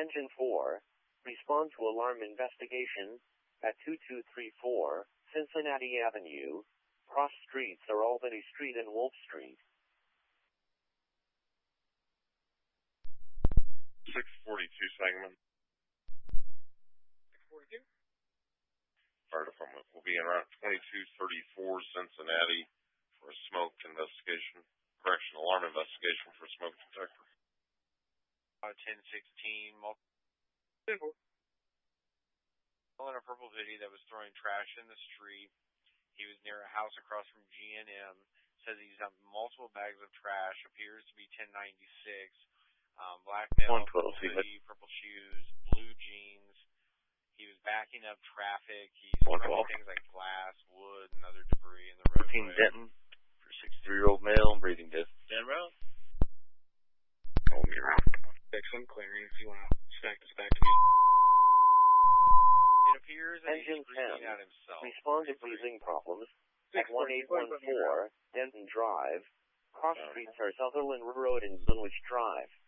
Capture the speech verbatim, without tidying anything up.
Engine four, respond to alarm investigation at two two three four Cincinnati Avenue. Cross streets are Albany Street and Wolf Street. six forty-two segment. six forty-two? Fire department will be in around twenty-two thirty-four Cincinnati for a smoke investigation. Correction, alarm investigation for a smoke detector. Uh, ten sixteen, multiple. In a purple hoodie that was throwing trash in the street. He was near a house across from G and M. Says he's got multiple bags of trash. Appears to be ten ninety-six. Um, black male, purple hoodie, purple shoes, blue jeans. He was backing up traffic. He's throwing things like glass, wood, and other debris in the roadway. Team Denton for sixty-three-year-old male, breathing distance. Dan Rowe? Call me around. Excellent, clearing if you want to stack this back to me. It appears that Engine he's freaking ten, out himself. respond to breathing problems at one eight one four Denton Drive. Cross streets are Sutherland Road and Dunwich Drive.